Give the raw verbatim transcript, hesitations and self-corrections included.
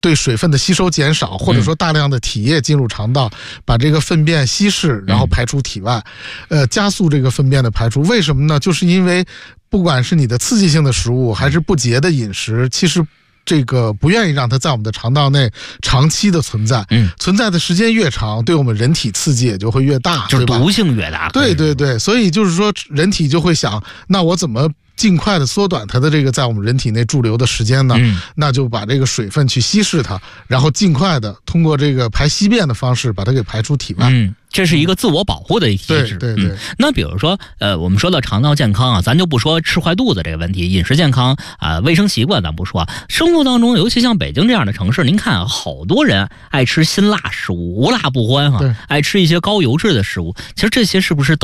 对水分的吸收减少，或者说大量的体液进入肠道，把这个粪便稀释，然后排出体外，呃，加速这个粪便的排出。为什么呢？就是因为不管是你的刺激性的食物，还是不洁的饮食，其实这个不愿意让它在我们的肠道内长期的存在，嗯，存在的时间越长，对我们人体刺激也就会越大， 就是毒性越大。 对对对，所以就是说，人体就会想，那我怎么尽快的缩短它的这个在我们人体内驻留的时间呢？嗯，那就把这个水分去稀释它，然后尽快的通过这个排稀便的方式把它给排出体外。 嗯，这是一个自我保护的一个机制。 对对对、嗯。 那比如说，呃，我们说到肠道健康啊，咱就不说吃坏肚子这个问题，饮食健康啊、呃，卫生习惯咱不说。生活当中，尤其像北京这样的城市，您看啊，好多人爱吃辛辣食物，无辣不欢哈、啊，爱吃一些高油脂的食物。其实这些是不是都